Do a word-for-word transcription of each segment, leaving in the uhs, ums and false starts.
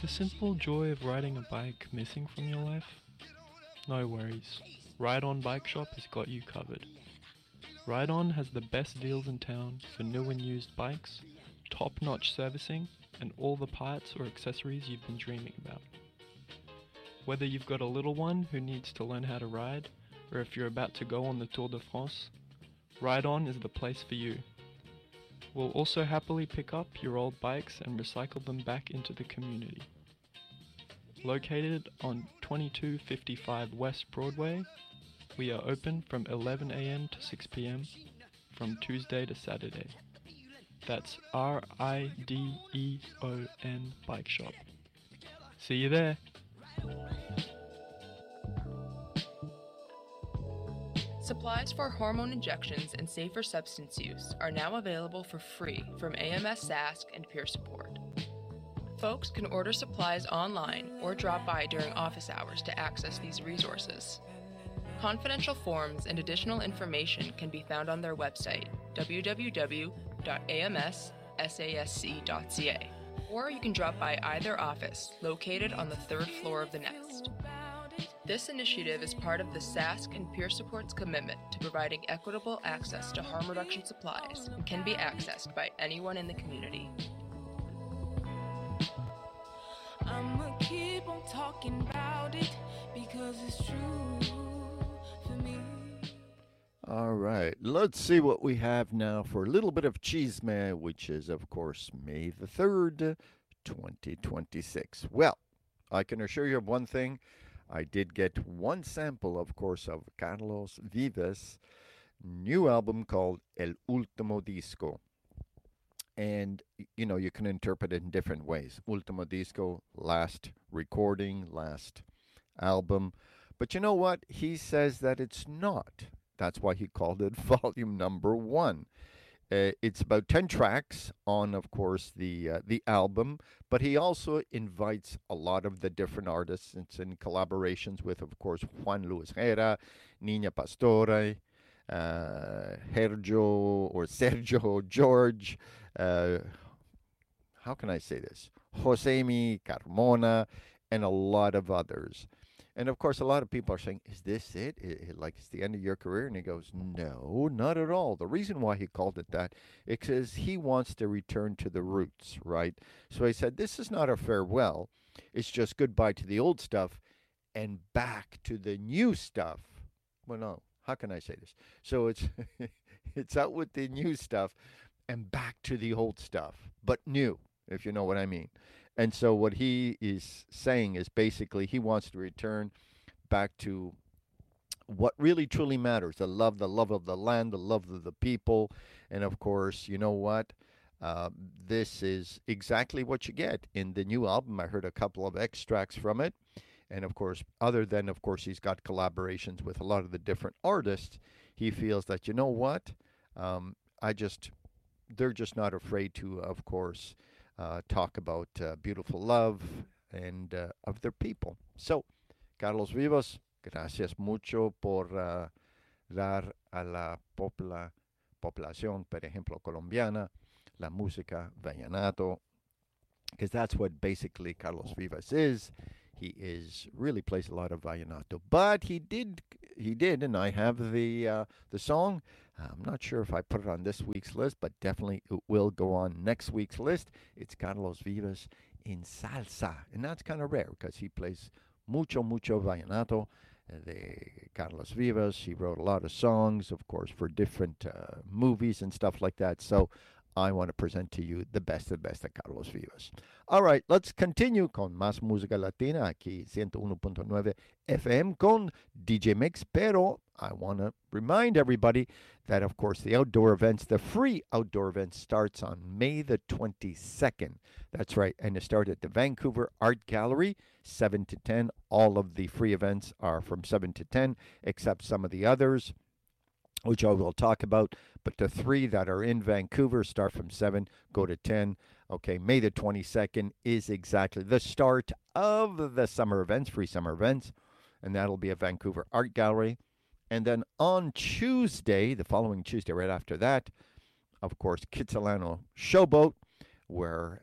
the simple joy of riding a bike missing from your life? No worries. Ride On Bike Shop has got you covered. Ride On has the best deals in town for new and used bikes, top-notch servicing, and all the parts or accessories you've been dreaming about. Whether you've got a little one who needs to learn how to ride, or if you're about to go on the Tour de France, Ride On is the place for you. We'll also happily pick up your old bikes and recycle them back into the community. Located on twenty-two fifty-five West Broadway, we are open from eleven a m to six p m from Tuesday to Saturday. That's R I D E O N Bike Shop. See you there! Supplies for hormone injections and safer substance use are now available for free from A M S SASC and Peer Support. Folks can order supplies online or drop by during office hours to access these resources. Confidential forms and additional information can be found on their website, w w w dot a m s sasc dot c a, or you can drop by either office located on the third floor of the Next. This initiative is part of the SASC and Peer Support's commitment to providing equitable access to harm reduction supplies and can be accessed by anyone in the community. I'ma keep on talking about it because it's true for me. All right, let's see what we have now for a little bit of chisme, which is, of course, May the third, twenty twenty-six. Well, I can assure you of one thing. I did get one sample, of course, of Carlos Vives' new album called El Último Disco. And, you know, you can interpret it in different ways. Ultimo Disco, last recording, last album. But you know what? He says that it's not. That's why he called it volume number one. Uh, it's about ten tracks on, of course, the uh, the album, but he also invites a lot of the different artists. It's in collaborations with, of course, Juan Luis Guerra, Nina Pastore, uh, Sergio or Sergio George, uh, how can I say this? Josemi Carmona, and a lot of others. And of course, a lot of people are saying, is this it? it, it like it's the end of your career? And he goes, no, not at all. The reason why he called it that is because he wants to return to the roots, right? So he said, this is not a farewell. It's just goodbye to the old stuff and back to the new stuff. Well, no, how can I say this? So it's it's out with the new stuff and back to the old stuff, but new, if you know what I mean. And so what he is saying is basically he wants to return back to what really truly matters, the love, the love of the land, the love of the people. And of course, you know what? Uh, this is exactly what you get in the new album. I heard a couple of extracts from it. And of course, other than, of course, he's got collaborations with a lot of the different artists, he feels that, you know what? Um, I just, they're just not afraid to, of course, Uh, talk about uh, beautiful love and uh, of their people. So, Carlos Vivas, gracias mucho por uh, dar a la popula, población, por ejemplo, colombiana, la música vallenato, because that's what basically Carlos Vivas is. He is really plays a lot of vallenato, but he did, he did, and I have the uh, the song. I'm not sure if I put it on this week's list, but definitely it will go on next week's list. It's Carlos Vivas in salsa, and that's kind of rare because he plays mucho, mucho vallenato. Uh, the Carlos Vivas, he wrote a lot of songs, of course, for different uh, movies and stuff like that. So I want to present to you the best of the best of Carlos Vivas. All right, let's continue con más música latina aquí ciento uno punto nueve F M con D J Mix, pero I want to remind everybody that, of course, the outdoor events, the free outdoor event starts on May the twenty-second. That's right, and it starts at the Vancouver Art Gallery, seven to ten. All of the free events are from seven to ten, except some of the others, which I will talk about. But the three that are in Vancouver start from seven, go to ten. Okay, May the twenty-second is exactly the start of the summer events, free summer events, and that'll be at Vancouver Art Gallery. And then on Tuesday, the following Tuesday, right after that, of course, Kitsilano Showboat, where you're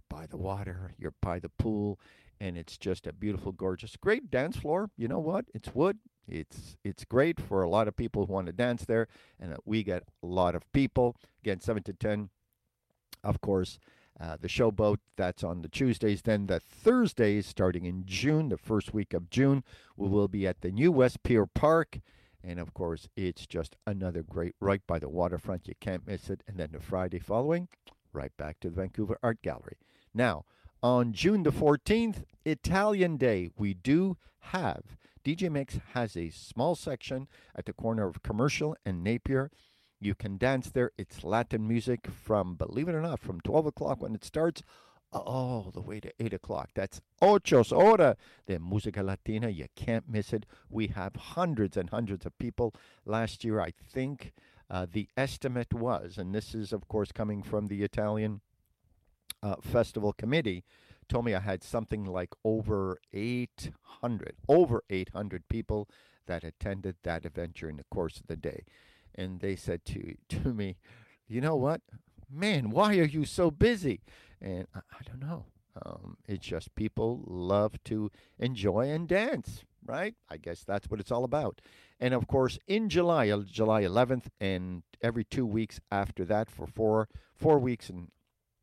by the water, you're by the pool, and it's just a beautiful, gorgeous, great dance floor. You know what? It's wood. It's it's great for a lot of people who want to dance there, and uh, we get a lot of people. Again, seven to ten, of course. Uh, the Showboat, that's on the Tuesdays. Then the Thursdays, starting in June, the first week of June, we will be at the New West Pier Park. And, of course, it's just another great, right by the waterfront. You can't miss it. And then the Friday following, right back to the Vancouver Art Gallery. Now, on June the fourteenth, Italian Day, we do have, D J Mix has a small section at the corner of Commercial and Napier. You can dance there. It's Latin music from, believe it or not, from twelve o'clock when it starts all the way to eight o'clock. That's Ochos Hora de Música Latina. You can't miss it. We have hundreds and hundreds of people. Last year, I think uh, the estimate was, and this is, of course, coming from the Italian uh, Festival Committee, told me I had something like over eight hundred, over eight hundred people that attended that event during the course of the day. And they said to to me, you know what, man, why are you so busy? And I, I don't know. Um, it's just people love to enjoy and dance, right? I guess that's what it's all about. And of course, in July, uh, July eleventh, and every two weeks after that for four four weeks in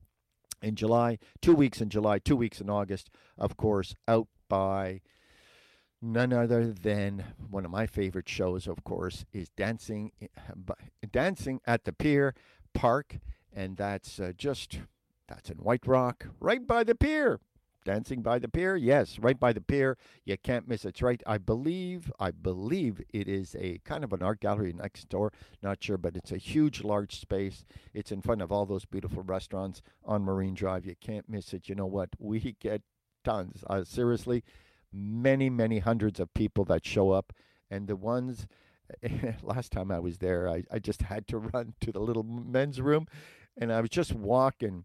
in July, two weeks in July, two weeks in August. Of course, out by none other than one of my favorite shows, of course, is Dancing Dancing at the Pier Park, and that's uh, just, that's in White Rock, right by the pier. Dancing by the Pier, yes, right by the pier. You can't miss it. It's right, I believe, I believe it is a kind of an art gallery next door, not sure, but it's a huge, large space. It's in front of all those beautiful restaurants on Marine Drive. You can't miss it. You know what? We get tons, uh, seriously. Many, many hundreds of people that show up. And the ones, last time I was there, I, I just had to run to the little men's room. And I was just walking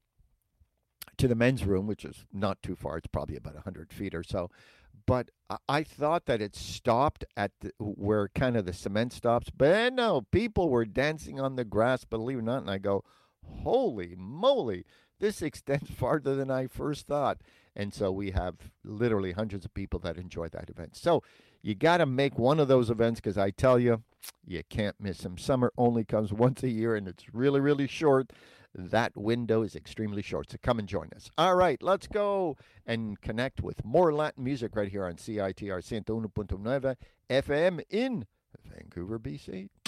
to the men's room, which is not too far. It's probably about one hundred feet or so. But I, I thought that it stopped at the, where kind of the cement stops. But no, people were dancing on the grass, believe it or not. And I go, holy moly, this extends farther than I first thought. And so we have literally hundreds of people that enjoy that event. So you got to make one of those events, because I tell you, you can't miss them. Summer only comes once a year, and it's really, really short. That window is extremely short. So come and join us. All right, let's go and connect with more Latin music right here on C I T R one oh one point nine F M in Vancouver, B C.